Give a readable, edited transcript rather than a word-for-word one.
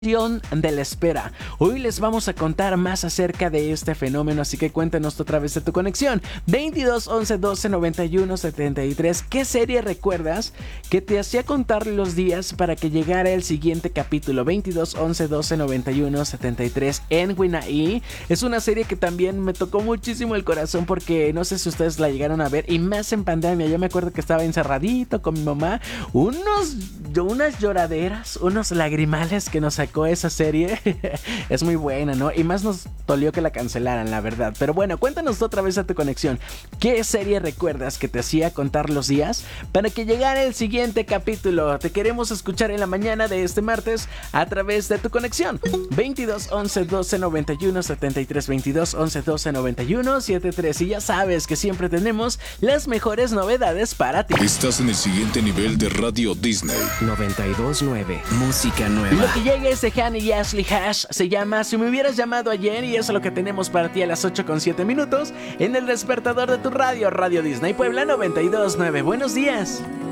de la espera. Hoy les vamos a contar más acerca de este fenómeno, así que cuéntanos a través de tu conexión 22 11 12 91 73. ¿Qué serie recuerdas que te hacía contar los días para que llegara el siguiente capítulo? 22 11 12 91 73 en Winaí. Es una serie que también me tocó muchísimo el corazón porque no sé si ustedes la llegaron a ver, y más en pandemia. Yo me acuerdo que estaba encerradito con mi mamá, unas lloraderas, unos lagrimales que nos sacó esa serie. Es muy buena, ¿no? Y más nos dolió que la cancelaran, la verdad. Pero bueno, cuéntanos otra vez a tu conexión. ¿Qué serie recuerdas que te hacía contar los días para que llegara el siguiente capítulo? Te queremos escuchar en la mañana de este martes a través de tu conexión 22 11 12 91 73, 22 11 12 91 73. Y ya sabes que siempre tenemos las mejores novedades para ti. Estás en el siguiente nivel de Radio Disney 92.9, música nueva. Lo que llega es de Honey y Ashley Hash. Se llama Si me hubieras llamado ayer, y eso es lo que tenemos para ti a las 8:07 en el despertador de tu radio, Radio Disney Puebla 92.9. Buenos días.